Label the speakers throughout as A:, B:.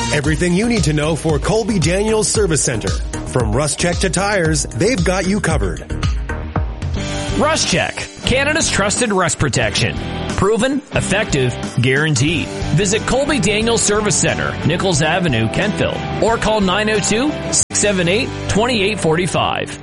A: Everything you need to know for Colby Daniels Service Center. From rust check to tires, they've got you covered.
B: Rust Check, Canada's trusted rust protection. Proven, effective, guaranteed. Visit Colby Daniels Service Center, Nichols Avenue, Kentville, or call 902-678-2845.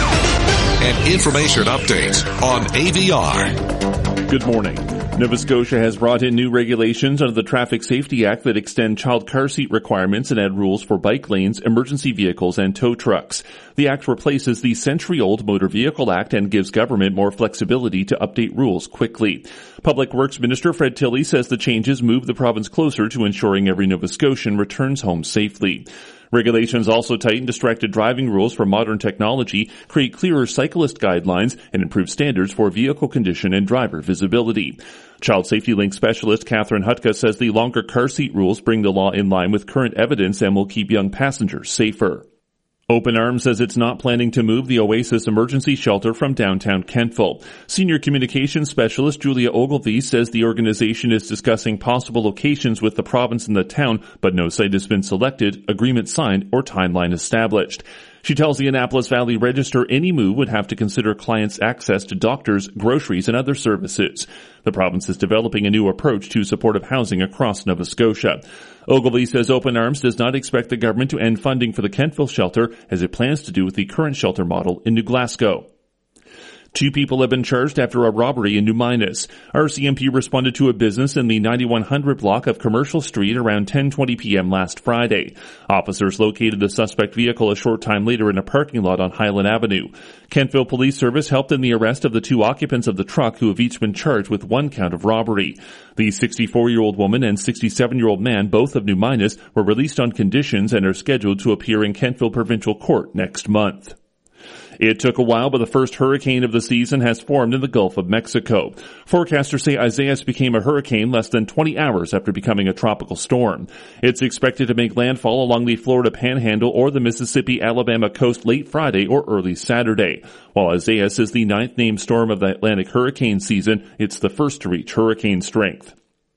C: An information update on AVR.
D: Good morning. Nova Scotia has brought in new regulations under the Traffic Safety Act that extend child car seat requirements and add rules for bike lanes, emergency vehicles, and tow trucks. The act replaces the century-old Motor Vehicle Act and gives government more flexibility to update rules quickly. Public Works Minister Fred Tilley says the changes move the province closer to ensuring every Nova Scotian returns home safely. Regulations also tighten distracted driving rules for modern technology, create clearer cyclist guidelines, and improve standards for vehicle condition and driver visibility. Child Safety Link specialist Catherine Hutka says the longer car seat rules bring the law in line with current evidence and will keep young passengers safer. Open Arms says it's not planning to move the Oasis emergency shelter from downtown Kentville. Senior communications specialist Julia Ogilvie says the organization is discussing possible locations with the province and the town, but no site has been selected, agreement signed, or timeline established. She tells the Annapolis Valley Register any move would have to consider clients' access to doctors, groceries, and other services. The province is developing a new approach to supportive housing across Nova Scotia. Ogilvie says Open Arms does not expect the government to end funding for the Kentville shelter, as it plans to do with the current shelter model in New Glasgow. 2 people have been charged after a robbery in New Minas. RCMP responded to a business in the 9100 block of Commercial Street around 10:20 p.m. last Friday. Officers located the suspect vehicle a short time later in a parking lot on Highland Avenue. Kentville Police Service helped in the arrest of the 2 occupants of the truck, who have each been charged with 1 count of robbery. The 64-year-old woman and 67-year-old man, both of New Minas, were released on conditions and are scheduled to appear in Kentville Provincial Court next month. It took a while, but the first hurricane of the season has formed in the Gulf of Mexico. Forecasters say Isaias became a hurricane less than 20 hours after becoming a tropical storm. It's expected to make landfall along the Florida Panhandle or the Mississippi-Alabama coast late Friday or early Saturday. While Isaias is the 9th named storm of the Atlantic hurricane season, it's the first to reach hurricane strength.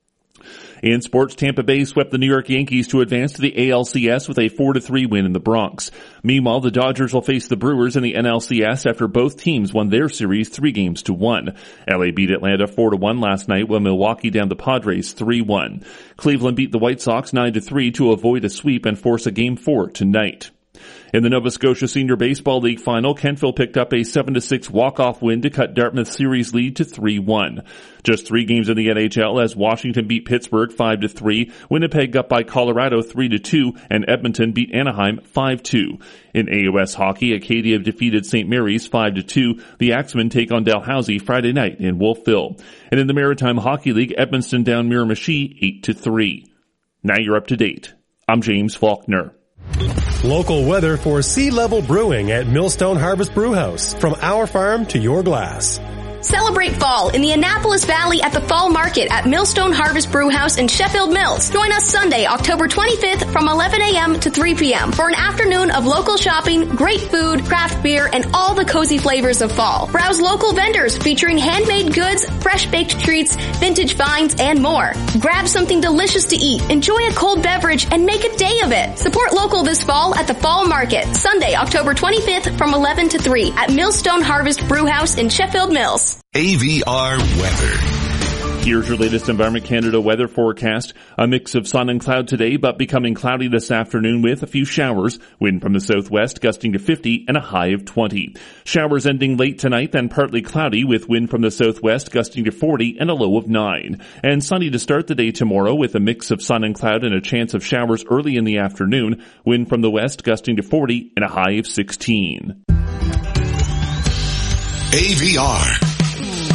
D: In sports, Tampa Bay swept the New York Yankees to advance to the ALCS with a 4-3 win in the Bronx. Meanwhile, the Dodgers will face the Brewers in the NLCS after both teams won their series 3-1. LA beat Atlanta 4-1 last night, while Milwaukee downed the Padres 3-1. Cleveland beat the White Sox 9-3 to avoid a sweep and force a Game 4 tonight. In the Nova Scotia Senior Baseball League Final, Kentville picked up a 7-6 walk-off win to cut Dartmouth's series lead to 3-1. Just 3 games in the NHL as Washington beat Pittsburgh 5-3, Winnipeg up by Colorado 3-2, and Edmonton beat Anaheim 5-2. In AOS hockey, Acadia defeated St. Mary's 5-2. The Axemen take on Dalhousie Friday night in Wolfville. And in the Maritime Hockey League, Edmundston down Miramichi 8-3. Now you're up to date. I'm James Faulkner.
A: Local weather for Sea Level Brewing at Millstone Harvest Brewhouse. From our farm to your glass.
E: Celebrate fall in the Annapolis Valley at the Fall Market at Millstone Harvest Brewhouse in Sheffield Mills. Join us Sunday, October 25th from 11 a.m. to 3 p.m. for an afternoon of local shopping, great food, craft beer, and all the cozy flavors of fall. Browse local vendors featuring handmade goods, fresh baked treats, vintage finds, and more. Grab something delicious to eat, enjoy a cold beverage, and make a day of it. Support local this fall at the Fall Market, Sunday, October 25th from 11 to 3 at Millstone Harvest Brewhouse in Sheffield Mills.
C: AVR weather.
D: Here's your latest Environment Canada weather forecast. A mix of sun and cloud today, but becoming cloudy this afternoon with a few showers. Wind from the southwest gusting to 50 and a high of 20. Showers ending late tonight, then partly cloudy with wind from the southwest gusting to 40 and a low of 9. And sunny to start the day tomorrow with a mix of sun and cloud and a chance of showers early in the afternoon. Wind from the west gusting to 40 and a high of 16.
C: AVR.